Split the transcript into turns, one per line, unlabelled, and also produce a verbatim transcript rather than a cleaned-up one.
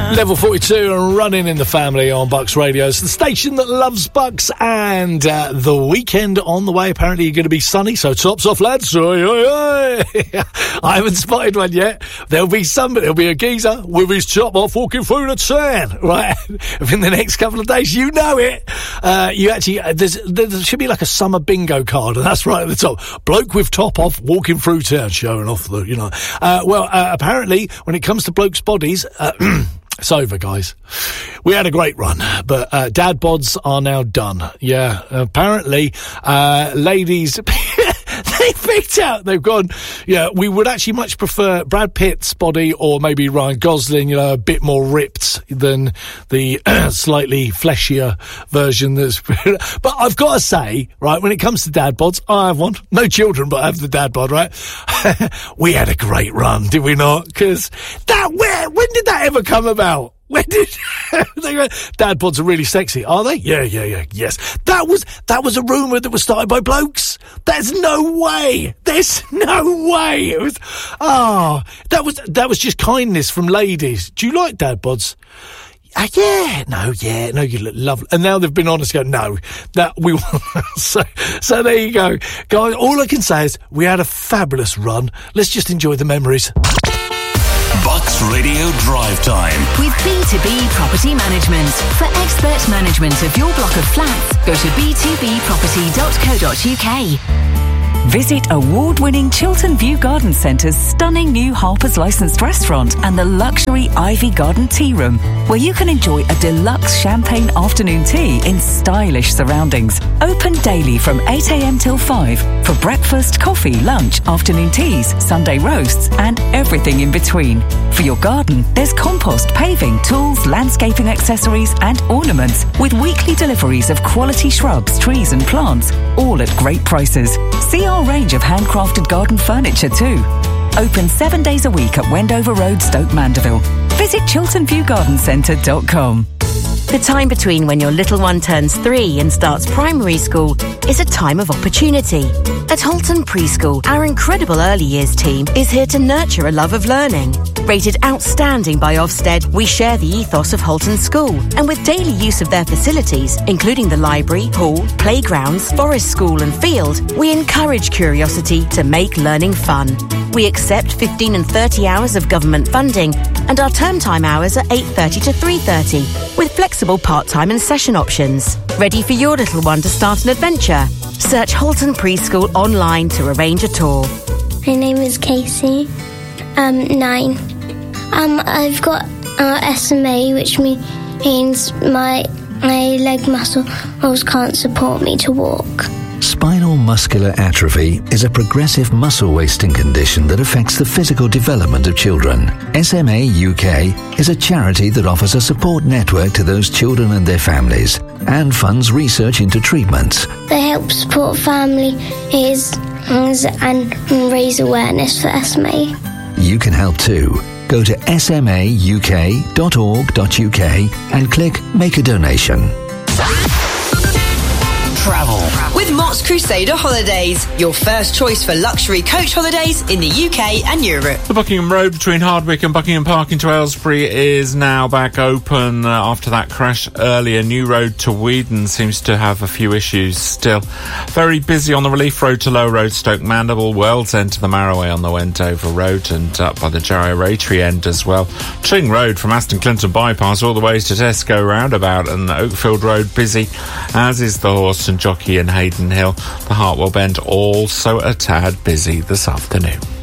Level forty-two and Running in the Family on Bucks Radio. It's the station that loves Bucks, and uh, the weekend on the way. Apparently you're going to be sunny, so tops off, lads. Oi, oi, oi. I haven't spotted one yet. There'll be somebody, there'll be a geezer with his top off walking through the tan, right? Within the next couple of days, you know it. Uh, you actually, uh, there's, there should be like a summer bingo card, and that's right at the top. Bloke with top off walking through town, showing off the, you know. Uh, well, uh, apparently when it comes to blokes' bodies, uh, it's over, guys. We had a great run, but uh, dad bods are now done. Yeah, apparently, uh, ladies, they picked out, they've gone, yeah, we would actually much prefer Brad Pitt's body or maybe Ryan Gosling, you know, a bit more ripped than the slightly fleshier version. That's, but I've got to say, right, when it comes to dad bods, I have one. No children, but I have the dad bod, right? We had a great run, did we not? Because that, where, when did that ever come about? When did they go, dad bods are really sexy, are they? Yeah, yeah, yeah, yes. That was that was a rumour that was started by blokes. There's no way. There's no way. It was ah, oh, that was that was just kindness from ladies. Do you like dad bods? Uh, yeah, no, yeah, no, you look lovely. And now they've been honest, go, no, that we so so there you go. Guys, all I can say is we had a fabulous run. Let's just enjoy the memories.
Bucks Radio Drive Time
with B two B Property Management. For expert management of your block of flats, go to b two b property dot co dot u k.
Visit award-winning Chiltern View Garden Centre's stunning new Harper's licensed restaurant and the luxury Ivy Garden Tea Room, where you can enjoy a deluxe champagne afternoon tea in stylish surroundings. Open daily from eight a.m. till five for breakfast, coffee, lunch, afternoon teas, Sunday roasts and everything in between. For your garden, there's compost, paving, tools, landscaping accessories and ornaments with weekly deliveries of quality shrubs, trees and plants, all at great prices. See our range of handcrafted garden furniture too. Open seven days a week at Wendover Road, Stoke Mandeville. Visit chiltern view garden centre dot com.
The time between when your little one turns three and starts primary school is a time of opportunity. At Holton Preschool, our incredible early years team is here to nurture a love of learning. Rated outstanding by Ofsted, we share the ethos of Holton School, and with daily use of their facilities, including the library, hall, playgrounds, forest school and field, we encourage curiosity to make learning fun. We accept fifteen and thirty hours of government funding, and our term time hours are eight thirty to three thirty, with flexible part-time and session options. Ready for your little one to start an adventure? Search Holton Preschool online to arrange a tour.
My name is Casey. Um, nine. Um, I've got uh, S M A, which me- means my my leg muscles can't support me to walk.
Spinal muscular atrophy is a progressive muscle wasting condition that affects the physical development of children. S M A U K is a charity that offers a support network to those children and their families and funds research into treatments.
They help support families and raise awareness for S M A.
You can help too. Go to s m a u k dot org dot u k and click Make a Donation.
Travel
with Mott's Crusader Holidays, your first choice for luxury coach holidays in the U K and Europe.
The Buckingham Road between Hardwick and Buckingham Park into Aylesbury is now back open uh, after that crash earlier. New Road to Weedon seems to have a few issues still. Very busy on the Relief Road to Low Road, Stoke Mandeville, World's End to the Marroway on the Wendover Road and up by the Gyratory end as well. Tring Road from Aston Clinton Bypass all the way to Tesco Roundabout and Oakfield Road busy, as is the Horse and Jockey and Hayden Hill. The Hartwell Bend also a tad busy this afternoon.